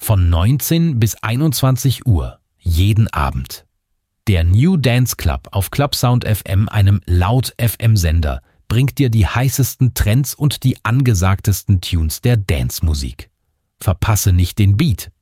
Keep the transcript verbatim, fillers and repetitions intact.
Von neunzehn bis einundzwanzig Uhr, jeden Abend. Der New Dance Club auf Clubsound F M, einem Laut-F M-Sender, bringt dir die heißesten Trends und die angesagtesten Tunes der Dance-Musik. Verpasse nicht den Beat.